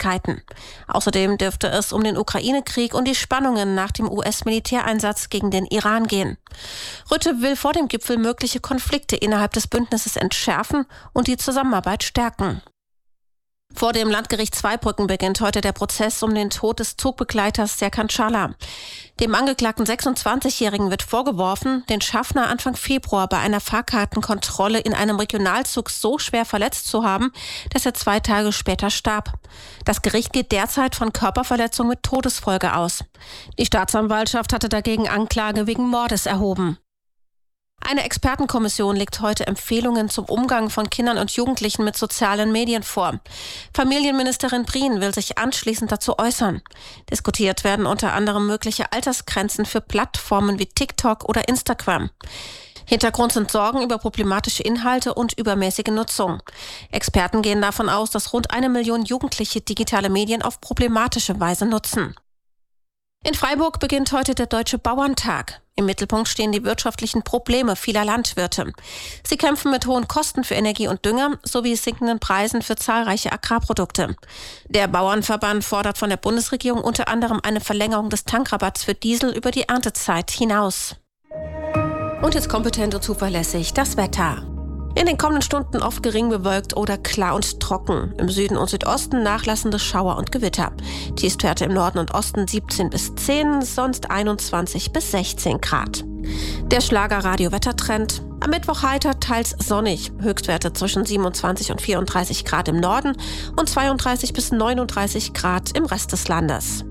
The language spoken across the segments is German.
Schwierigkeiten. Außerdem dürfte es um den Ukraine-Krieg und die Spannungen nach dem US-Militäreinsatz gegen den Iran gehen. Rutte will vor dem Gipfel mögliche Konflikte innerhalb des Bündnisses entschärfen und die Zusammenarbeit stärken. Vor dem Landgericht Zweibrücken beginnt heute der Prozess um den Tod des Zugbegleiters Serkan Çağlar. Dem angeklagten 26-Jährigen wird vorgeworfen, den Schaffner Anfang Februar bei einer Fahrkartenkontrolle in einem Regionalzug so schwer verletzt zu haben, dass er 2 Tage später starb. Das Gericht geht derzeit von Körperverletzung mit Todesfolge aus. Die Staatsanwaltschaft hatte dagegen Anklage wegen Mordes erhoben. Eine Expertenkommission legt heute Empfehlungen zum Umgang von Kindern und Jugendlichen mit sozialen Medien vor. Familienministerin Prien will sich anschließend dazu äußern. Diskutiert werden unter anderem mögliche Altersgrenzen für Plattformen wie TikTok oder Instagram. Hintergrund sind Sorgen über problematische Inhalte und übermäßige Nutzung. Experten gehen davon aus, dass rund 1 Million Jugendliche digitale Medien auf problematische Weise nutzen. In Freiburg beginnt heute der Deutsche Bauerntag. Im Mittelpunkt stehen die wirtschaftlichen Probleme vieler Landwirte. Sie kämpfen mit hohen Kosten für Energie und Dünger sowie sinkenden Preisen für zahlreiche Agrarprodukte. Der Bauernverband fordert von der Bundesregierung unter anderem eine Verlängerung des Tankrabatts für Diesel über die Erntezeit hinaus. Und jetzt kompetent und zuverlässig das Wetter. In den kommenden Stunden oft gering bewölkt oder klar und trocken. Im Süden und Südosten nachlassende Schauer und Gewitter. Tiefstwerte im Norden und Osten 17 bis 10, sonst 21 bis 16 Grad. Der Schlager-Radio-Wettertrend. Am Mittwoch heiter, teils sonnig. Höchstwerte zwischen 27 und 34 Grad im Norden und 32 bis 39 Grad im Rest des Landes.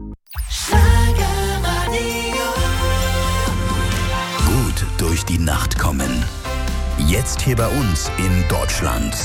Gut durch die Nacht kommen. Jetzt hier bei uns in Deutschland.